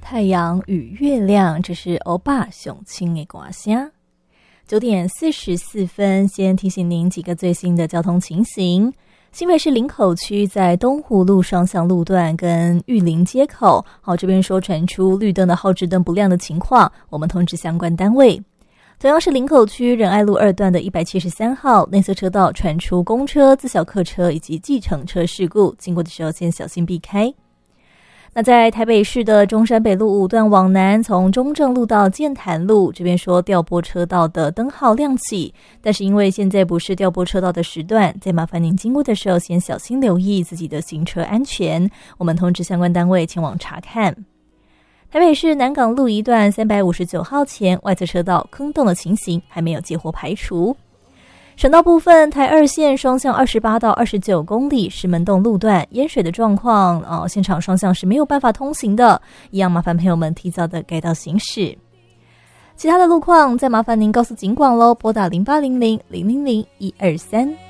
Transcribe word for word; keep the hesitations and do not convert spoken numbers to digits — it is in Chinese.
太阳与月亮，这是欧巴熊亲的歌声。九点四十四分，先提醒您几个最新的交通情形。新北市林口区在东湖路双向路段跟玉林街口，好，这边说传出绿灯的号志灯不亮的情况，我们通知相关单位。同样是林口区仁爱路二段的一百七十三号内侧车道传出公车、自小客车以及计程车事故，经过的时候先小心避开。那在台北市的中山北路五段往南，从中正路到剑潭路这边说调拨车道的灯号亮起，但是因为现在不是调拨车道的时段，再麻烦您经过的时候先小心留意自己的行车安全，我们通知相关单位前往查看。台北市南港路一段三百五十九号前外侧车道坑洞的情形还没有结活排除。省道部分，台二线双向二十八到二十九公里石门洞路段淹水的状况，哦，现场双向是没有办法通行的，一样麻烦朋友们提早的改道行驶。其他的路况再麻烦您告诉警广咯，拨打零八零零零零零一二三。